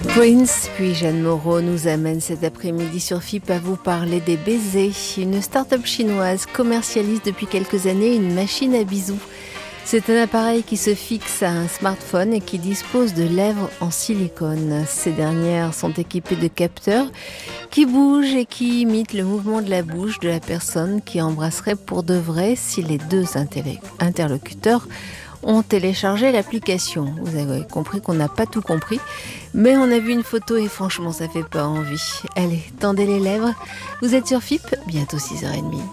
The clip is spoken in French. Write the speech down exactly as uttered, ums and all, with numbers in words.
Prince puis Jeanne Moreau nous amènent cet après-midi sur F I P à vous parler des baisers. Une start-up chinoise commercialise depuis quelques années une machine à bisous. C'est un appareil qui se fixe à un smartphone et qui dispose de lèvres en silicone. Ces dernières sont équipées de capteurs qui bougent et qui imitent le mouvement de la bouche de la personne qui embrasserait pour de vrai si les deux interlocuteurs ont téléchargé l'application. Vous avez compris qu'on n'a pas tout compris, mais on a vu une photo et franchement ça fait pas envie. Allez, tendez les lèvres. Vous êtes sur F I P, bientôt six heures trente.